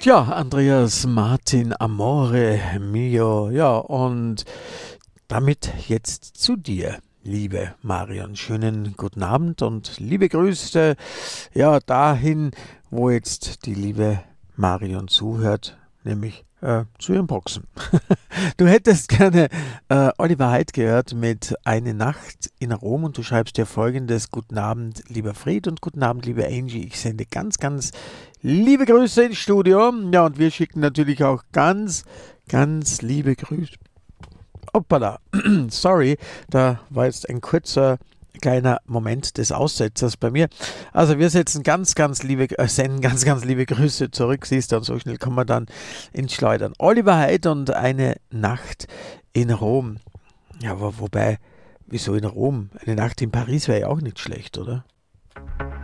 Tja, Andreas Martin Amore mio. Ja, und damit jetzt zu dir, liebe Marion. Schönen guten Abend und liebe Grüße, ja, dahin, wo jetzt die liebe Marion zuhört, nämlich zu ihren Boxen. Du hättest gerne Oliver Haidt gehört mit Eine Nacht in Rom und du schreibst dir folgendes: Guten Abend, lieber Fred, und guten Abend, liebe Angie. Ich sende ganz, ganz liebe Grüße ins Studio. Ja, und wir schicken natürlich auch ganz, ganz liebe Grüße. Hoppala, sorry, da war jetzt ein kurzer kleiner Moment des Aussetzers bei mir. Also wir senden ganz, ganz liebe Grüße zurück, siehst du, und so schnell kommen wir dann ins Schleudern. Oliver Haidt und Eine Nacht in Rom. Ja, aber wobei, wieso in Rom? Eine Nacht in Paris wäre ja auch nicht schlecht, oder?